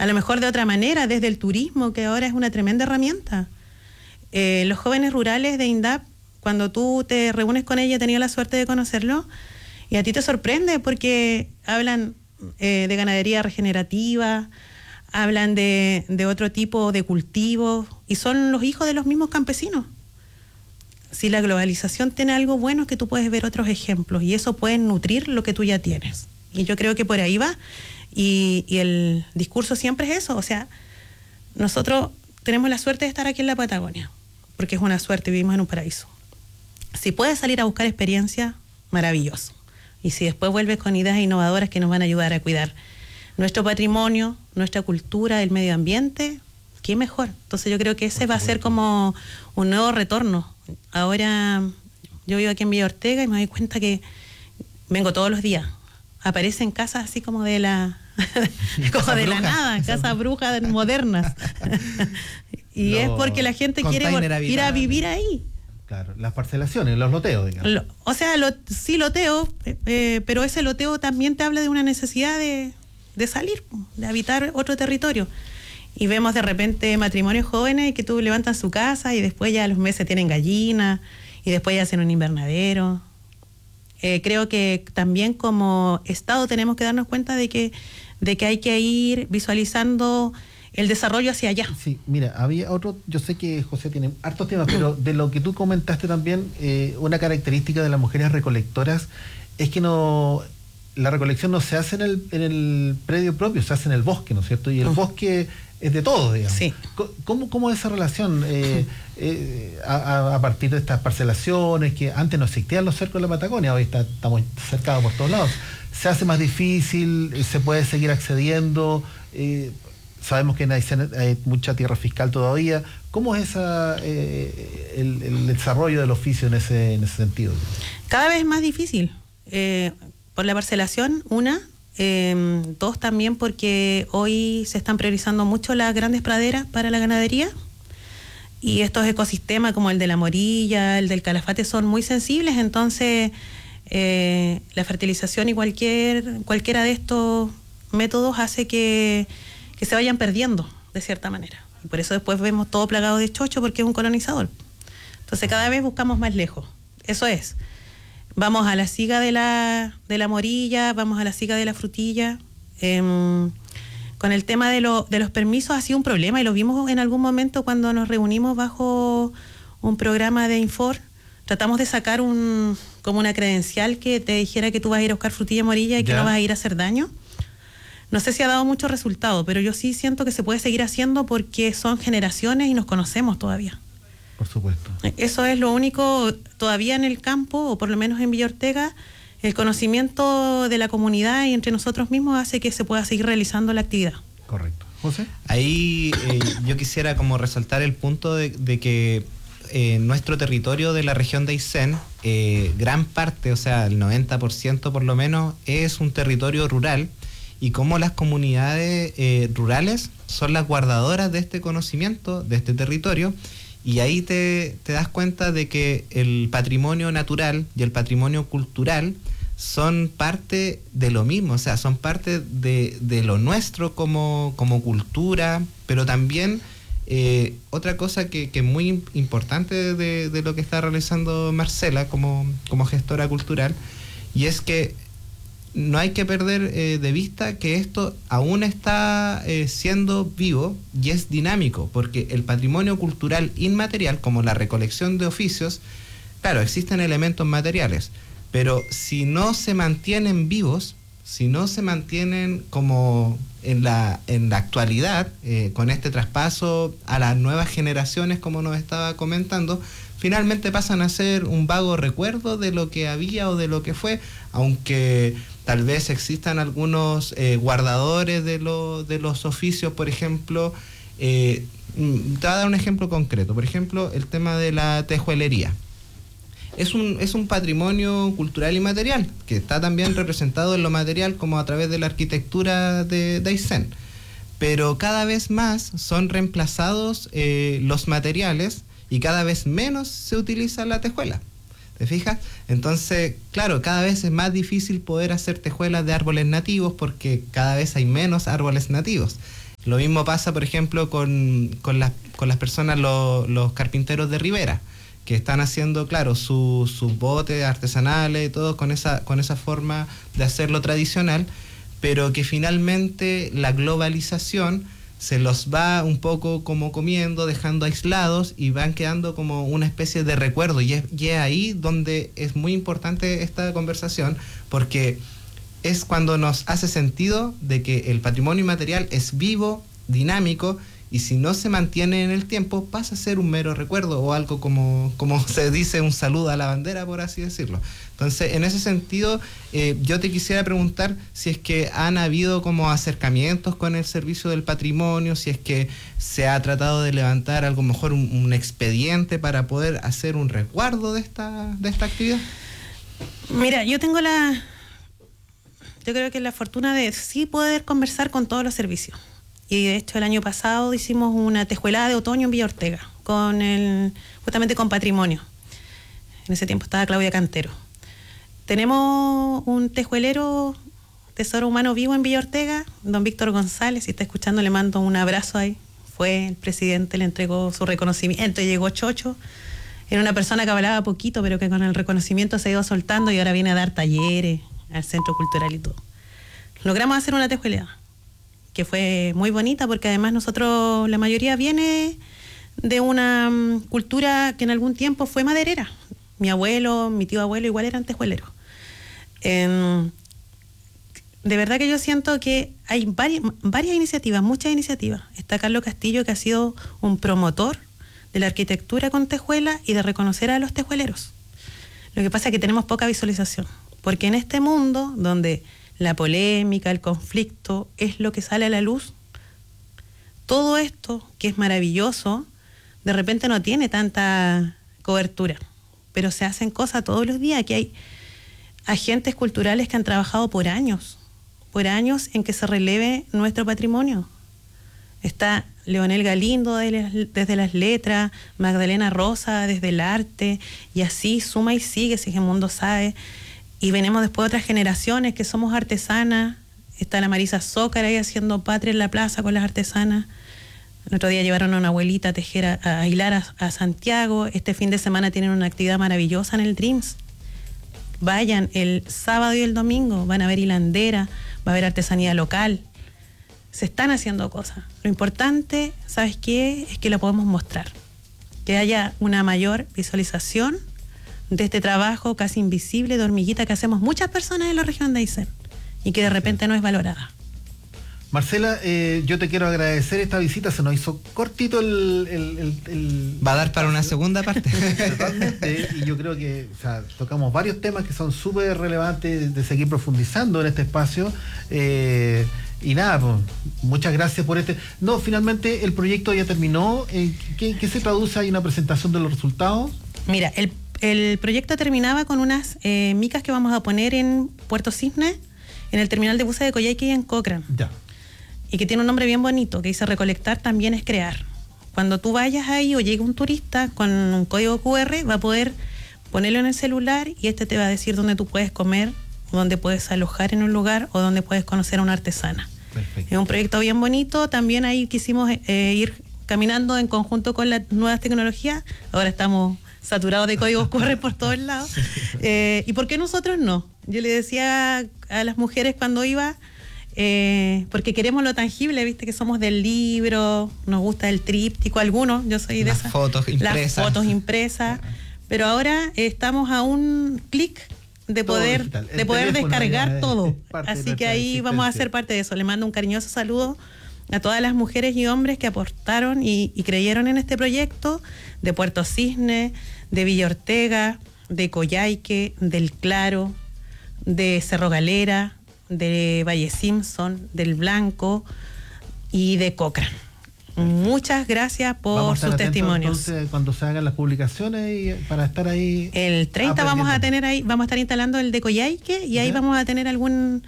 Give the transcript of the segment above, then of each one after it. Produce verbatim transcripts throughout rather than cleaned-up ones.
a lo mejor de otra manera, desde el turismo, que ahora es una tremenda herramienta. Eh, los jóvenes rurales de INDAP, cuando tú te reúnes con ellos, he tenido la suerte de conocerlo, y a ti te sorprende porque hablan eh, de ganadería regenerativa, hablan de, de otro tipo de cultivos, y son los hijos de los mismos campesinos. Si la globalización tiene algo bueno es que tú puedes ver otros ejemplos, y eso puede nutrir lo que tú ya tienes. Y yo creo que por ahí va, y, y el discurso siempre es eso. O sea, nosotros tenemos la suerte de estar aquí en la Patagonia, porque es una suerte, vivimos en un paraíso. Si puedes salir a buscar experiencia, maravilloso. Y si después vuelves con ideas innovadoras que nos van a ayudar a cuidar nuestro patrimonio, nuestra cultura, el medio ambiente, qué mejor. Entonces yo creo que ese va a ser como un nuevo retorno. Ahora yo vivo aquí en Villa Ortega y me doy cuenta que vengo todos los días. Aparecen casas así como de la como de la nada, casas brujas modernas. Y Lo, es porque la gente quiere ir a vivir ahí. Claro, las parcelaciones, los loteos, digamos. Lo, o sea, lo, sí loteo, eh, pero ese loteo también te habla de una necesidad de, de salir, de habitar otro territorio. Y vemos de repente matrimonios jóvenes que tú levantan su casa y después ya a los meses tienen gallinas y después ya hacen un invernadero. Eh, creo que también como Estado tenemos que darnos cuenta de que, de que hay que ir visualizando el desarrollo hacia allá. Sí, mira, había otro, yo sé que José tiene hartos temas, pero de lo que tú comentaste también, eh, una característica de las mujeres recolectoras es que no, la recolección no se hace en el, en el predio propio, se hace en el bosque, ¿no es cierto? Y el uh-huh. bosque es de todo, digamos. Sí. ¿Cómo, cómo es esa relación eh, eh, a, a partir de estas parcelaciones que antes no existían los cercos de la Patagonia, hoy está, estamos cercados por todos lados? ¿Se hace más difícil? ¿Se puede seguir accediendo? Eh, Sabemos que en Aysén hay mucha tierra fiscal todavía. ¿Cómo es esa, eh, el, el desarrollo del oficio en ese, en ese sentido? Cada vez más difícil. Eh, por la parcelación, una. Eh, dos, también porque hoy se están priorizando mucho las grandes praderas para la ganadería. Y estos ecosistemas como el de la Morilla, el del Calafate, son muy sensibles. Entonces, eh, la fertilización y cualquier cualquiera de estos métodos hace que... que se vayan perdiendo, de cierta manera. Y por eso después vemos todo plagado de chocho, porque es un colonizador. Entonces cada vez buscamos más lejos. Eso es. Vamos a la siga de la, de la morilla, vamos a la siga de la frutilla. Eh, con el tema de, lo, de los permisos ha sido un problema, y lo vimos en algún momento cuando nos reunimos bajo un programa de Infor. Tratamos de sacar un como una credencial que te dijera que tú vas a ir a buscar frutilla y morilla y ya, que no vas a ir a hacer daño. No sé si ha dado mucho resultado, pero yo sí siento que se puede seguir haciendo porque son generaciones y nos conocemos todavía. Por supuesto. Eso es lo único, todavía en el campo, o por lo menos en Villa Ortega, el conocimiento de la comunidad y entre nosotros mismos hace que se pueda seguir realizando la actividad. Correcto. ¿José? Ahí eh, yo quisiera como resaltar el punto de, de que eh, nuestro territorio de la región de Aysén, eh, gran parte, o sea, el noventa por ciento por lo menos, es un territorio rural, y cómo las comunidades eh, rurales son las guardadoras de este conocimiento, de este territorio, y ahí te, te das cuenta de que el patrimonio natural y el patrimonio cultural son parte de lo mismo, o sea, son parte de, de lo nuestro como, como cultura, pero también eh, otra cosa que, que es muy importante de, de lo que está realizando Marcela como, como gestora cultural, y es que no hay que perder eh, de vista que esto aún está eh, siendo vivo y es dinámico, porque el patrimonio cultural inmaterial, como la recolección de oficios, claro, existen elementos materiales, pero si no se mantienen vivos, si no se mantienen como en la, en la actualidad, eh, con este traspaso a las nuevas generaciones, como nos estaba comentando, finalmente pasan a ser un vago recuerdo de lo que había o de lo que fue, aunque tal vez existan algunos eh, guardadores de, lo, de los oficios, por ejemplo. Eh, te voy a dar un ejemplo concreto, por ejemplo, el tema de la tejuelería. Es un, es un patrimonio cultural y material, que está también representado en lo material como a través de la arquitectura de, de Aysén. Pero cada vez más son reemplazados eh, los materiales y cada vez menos se utiliza la tejuela. ¿Te fijas? Entonces, claro, cada vez es más difícil poder hacer tejuelas de árboles nativos porque cada vez hay menos árboles nativos. Lo mismo pasa, por ejemplo, con, con, las, con las personas, lo, los carpinteros de Rivera, que están haciendo, claro, su, sus botes artesanales y todo con esa, con esa forma de hacerlo tradicional, pero que finalmente la globalización se los va un poco como comiendo, dejando aislados y van quedando como una especie de recuerdo. Y es, y es ahí donde es muy importante esta conversación, porque es cuando nos hace sentido de que el patrimonio inmaterial es vivo, dinámico, y si no se mantiene en el tiempo pasa a ser un mero recuerdo o algo como, como se dice, un saludo a la bandera, por así decirlo. Entonces, en ese sentido, eh, yo te quisiera preguntar si es que han habido como acercamientos con el servicio del patrimonio, si es que se ha tratado de levantar algo mejor un, un expediente para poder hacer un resguardo de esta, de esta actividad. Mira, yo tengo la, yo creo que la fortuna de sí poder conversar con todos los servicios. Y de hecho el año pasado hicimos una tejuelada de otoño en Villa Ortega, con el, justamente con patrimonio. En ese tiempo estaba Claudia Cantero. Tenemos un tejuelero, tesoro humano vivo en Villa Ortega, don Víctor González, si está escuchando le mando un abrazo ahí. Fue el presidente, le entregó su reconocimiento y llegó chocho. Era una persona que hablaba poquito, pero que con el reconocimiento se ha ido soltando y ahora viene a dar talleres al Centro Cultural y todo. Logramos hacer una tejuelada que fue muy bonita, porque además nosotros, la mayoría viene de una um, cultura que en algún tiempo fue maderera. Mi abuelo, mi tío abuelo igual eran tejueleros. Eh, de verdad que yo siento que hay varias, varias iniciativas, muchas iniciativas. Está Carlos Castillo, que ha sido un promotor de la arquitectura con tejuela y de reconocer a los tejueleros. Lo que pasa es que tenemos poca visualización, porque en este mundo donde la polémica, el conflicto, es lo que sale a la luz. Todo esto, que es maravilloso, de repente no tiene tanta cobertura, pero se hacen cosas todos los días. Aquí hay agentes culturales que han trabajado por años, por años en que se releve nuestro patrimonio. Está Leonel Galindo desde las letras, Magdalena Rosa desde el arte, y así suma y sigue, Sigemundo Sáez. Y venimos después de otras generaciones que somos artesanas. Está la Marisa Zócar ahí haciendo patria en la plaza con las artesanas. El otro día llevaron a una abuelita a tejer, a, a hilar a, a Santiago. Este fin de semana tienen una actividad maravillosa en el Dreams. Vayan el sábado y el domingo, van a ver hilandera, va a haber artesanía local. Se están haciendo cosas. Lo importante, ¿sabes qué? Es que lo podemos mostrar. Que haya una mayor visualización de este trabajo casi invisible de hormiguita que hacemos muchas personas en la región de Aysén y que de repente no es valorada. Marcela, eh, yo te quiero agradecer esta visita, se nos hizo cortito el... el, el, el Va a dar para una segunda parte. Totalmente, y yo creo que o sea, tocamos varios temas que son súper relevantes de seguir profundizando en este espacio. Eh, y nada, pues, muchas gracias por este... No, finalmente el proyecto ya terminó. Eh, ¿qué, ¿Qué se traduce? ¿Hay una presentación de los resultados? Mira, el El proyecto terminaba con unas eh, micas que vamos a poner en Puerto Cisne, en el terminal de buses de Coyhaique y en Cochrane. Ya. Y que tiene un nombre bien bonito, que dice recolectar también es crear. Cuando tú vayas ahí o llegue un turista con un código cu erre, va a poder ponerlo en el celular y este te va a decir dónde tú puedes comer, dónde puedes alojar en un lugar o dónde puedes conocer a una artesana. Perfecto. Es un proyecto bien bonito. También ahí quisimos eh, ir caminando en conjunto con las nuevas tecnologías. Ahora estamos saturados de códigos cu erre por todos lados. Eh, ¿Y por qué nosotros no? Yo le decía a las mujeres cuando iba, eh, porque queremos lo tangible, viste que somos del libro, nos gusta el tríptico, algunos, yo soy de las esas. Fotos impresas. Las fotos impresas. Pero ahora estamos a un clic de Todo poder, digital. de poder descargar todo. Así que ahí vamos a existencia. ser parte de eso. Le mando un cariñoso saludo a todas las mujeres y hombres que aportaron y, y creyeron en este proyecto, de Puerto Cisne, de Villa Ortega, de Coyhaique, del Claro, de Cerro Galera, de Valle Simpson, del Blanco y de Cochrane. Muchas gracias por sus testimonios. Entonces, cuando se hagan las publicaciones y para estar ahí. El treinta vamos a tener ahí, vamos a estar instalando el de Coyhaique y ahí ¿ya? Vamos a tener algún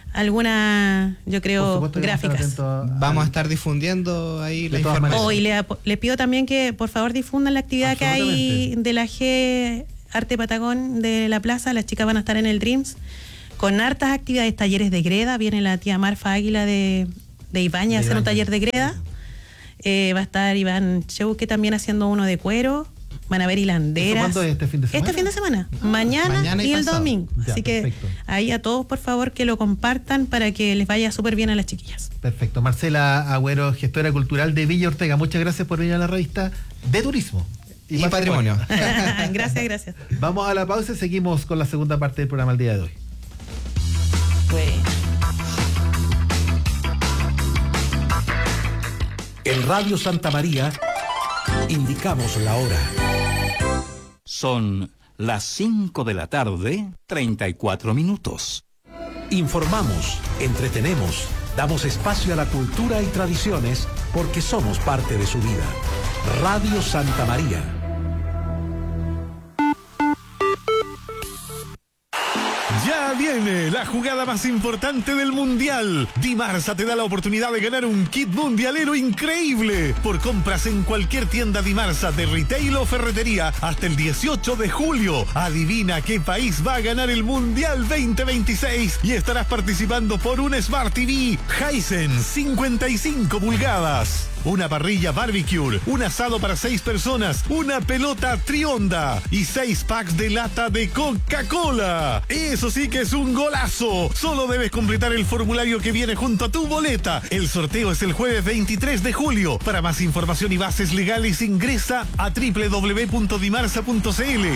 alguna, yo creo, gráficas. A, vamos a estar difundiendo ahí la información. Oh, y le, le pido también que por favor difundan la actividad que hay de la G Arte Patagón de la Plaza. Las chicas van a estar en el Dreams con hartas actividades, talleres de greda. Viene la tía Marfa Águila de, de Ibaña, a hacer un taller de greda. Eh, va a estar Iván Cheuque también haciendo uno de cuero. Van a ver hilanderas. ¿Cuándo es este fin de semana? Este fin de semana. Ah, mañana, mañana y, y el domingo. Ya, Así perfecto. que ahí a todos, por favor, que lo compartan para que les vaya súper bien a las chiquillas. Perfecto. Marcela Agüero, gestora cultural de Villa Ortega. Muchas gracias por venir a la revista de Turismo y, y Patrimonio. Gracias, gracias. Vamos a la pausa y seguimos con la segunda parte del programa el día de hoy. Bueno. En Radio Santa María indicamos la hora. Son las cinco de la tarde, treinta y cuatro minutos. Informamos, entretenemos, damos espacio a la cultura y tradiciones porque somos parte de su vida. Radio Santa María. Ya viene la jugada más importante del Mundial. Dimarsa te da la oportunidad de ganar un kit mundialero increíble por compras en cualquier tienda Dimarsa de retail o ferretería hasta el dieciocho de julio. Adivina qué país va a ganar el Mundial veinte veintiséis y estarás participando por un Smart T V Hisense cincuenta y cinco pulgadas. Una parrilla barbecue, un asado para seis personas, una pelota Trionda y seis packs de lata de Coca-Cola. Eso sí que es un golazo. Solo debes completar el formulario que viene junto a tu boleta. El sorteo es el jueves veintitrés de julio. Para más información y bases legales ingresa a doble u doble u doble u punto dimarsa punto c l.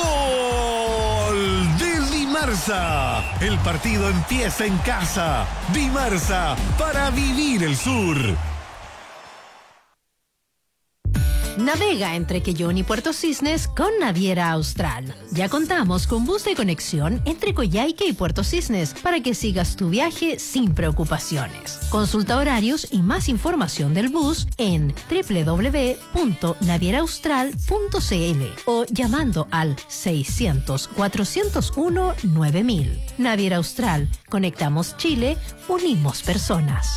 ¡Gol de Dimarsa! El partido empieza en casa. Dimarsa, para vivir el sur. Navega entre Quellón y Puerto Cisnes con Naviera Austral. Ya contamos con bus de conexión entre Coyhaique y Puerto Cisnes para que sigas tu viaje sin preocupaciones. Consulta horarios y más información del bus en doble u doble u doble u punto naviera austral punto c l o llamando al seiscientos, cuatrocientos uno, nueve mil. Naviera Austral. Conectamos Chile, unimos personas.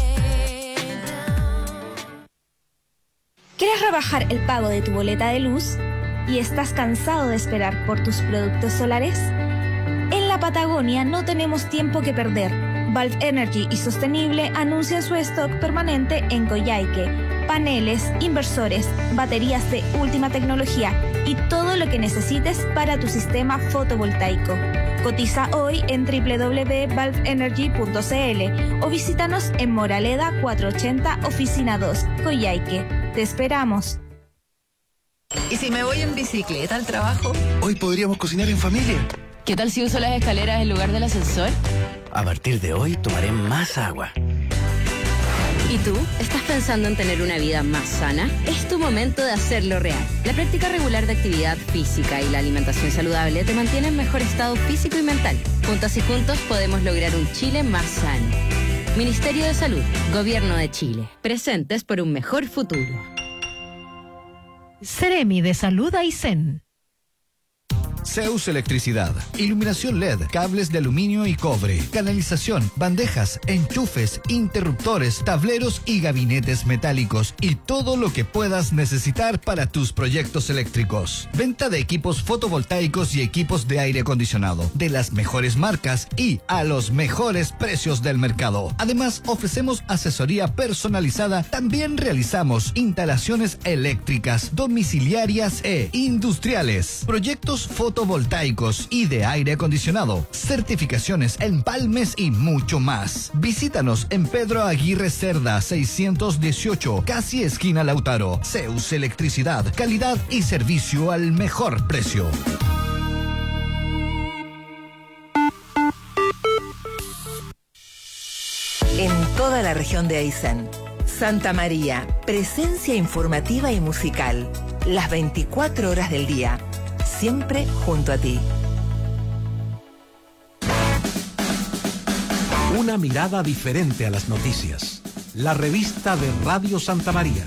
¿Quieres rebajar el pago de tu boleta de luz y estás cansado de esperar por tus productos solares? En la Patagonia no tenemos tiempo que perder. Valve Energy y Sostenible anuncian su stock permanente en Coyhaique. Paneles, inversores, baterías de última tecnología y todo lo que necesites para tu sistema fotovoltaico. Cotiza hoy en doble u doble u doble u punto valve energy punto c l o visítanos en Moraleda cuatrocientos ochenta, Oficina dos, Coyhaique. Te esperamos. ¿Y si me voy en bicicleta al trabajo? Hoy podríamos cocinar en familia. ¿Qué tal si uso las escaleras en lugar del ascensor? A partir de hoy tomaré más agua. ¿Y tú? ¿Estás pensando en tener una vida más sana? Es tu momento de hacerlo real. La práctica regular de actividad física y la alimentación saludable te mantienen en mejor estado físico y mental. Juntas y juntos podemos lograr un Chile más sano. Ministerio de Salud, Gobierno de Chile. Presentes por un mejor futuro. Seremi de Salud Aysén. Zeus Electricidad, iluminación L E D, cables de aluminio y cobre, canalización, bandejas, enchufes, interruptores, tableros y gabinetes metálicos y todo lo que puedas necesitar para tus proyectos eléctricos. Venta de equipos fotovoltaicos y equipos de aire acondicionado de las mejores marcas y a los mejores precios del mercado. Además, ofrecemos asesoría personalizada. También realizamos instalaciones eléctricas, domiciliarias e industriales, proyectos fotovoltaicos fotovoltaicos y de aire acondicionado, certificaciones, empalmes y mucho más. Visítanos en Pedro Aguirre Cerda seiscientos dieciocho, casi esquina Lautaro. Zeus Electricidad, calidad y servicio al mejor precio. En toda la región de Aysén, Santa María, presencia informativa y musical, las veinticuatro horas del día. Siempre junto a ti. Una mirada diferente a las noticias. La revista de Radio Santa María.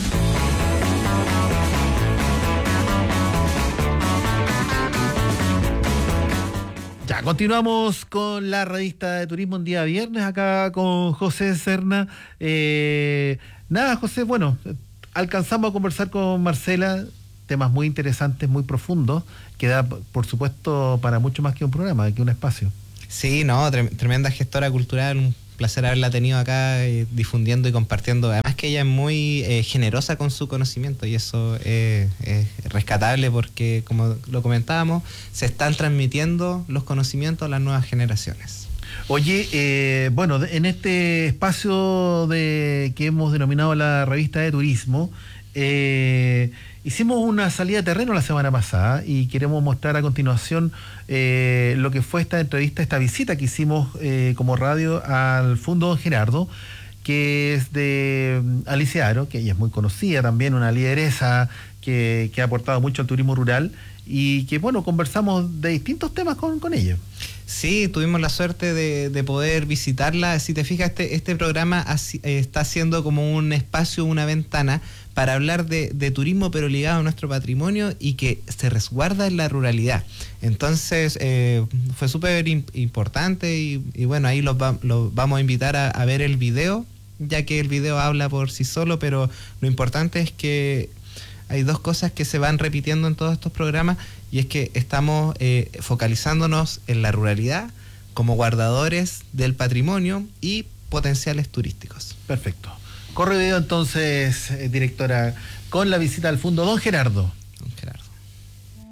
Ya, continuamos con la revista de turismo un día viernes, acá con José Serna. Eh, nada, José, bueno, alcanzamos a conversar con Marcela. Temas muy interesantes, muy profundos, que da, por supuesto, para mucho más que un programa, que un espacio. Sí, no, tremenda gestora cultural, un placer haberla tenido acá eh, difundiendo y compartiendo. Además que ella es muy eh, generosa con su conocimiento y eso es, es rescatable porque, como lo comentábamos, se están transmitiendo los conocimientos a las nuevas generaciones. Oye, eh, bueno, en este espacio de que hemos denominado la revista de turismo, eh, hicimos una salida de terreno la semana pasada y queremos mostrar a continuación eh, lo que fue esta entrevista, esta visita que hicimos eh, como radio al Fundo Don Gerardo, que es de Alicia Aro, que ella es muy conocida también, una lideresa que, que ha aportado mucho al turismo rural y que, bueno, conversamos de distintos temas con, con ella. Sí, tuvimos la suerte de, de poder visitarla. Si te fijas, este, este programa así, eh, está siendo como un espacio, una ventana para hablar de, de turismo, pero ligado a nuestro patrimonio y que se resguarda en la ruralidad. Entonces, eh, fue súper importante y, y bueno, ahí los, va, los vamos a invitar a, a ver el video, ya que el video habla por sí solo, pero lo importante es que hay dos cosas que se van repitiendo en todos estos programas y es que estamos eh, focalizándonos en la ruralidad como guardadores del patrimonio y potenciales turísticos. Perfecto. Corre video entonces, eh, directora, con la visita al Fundo Don Gerardo.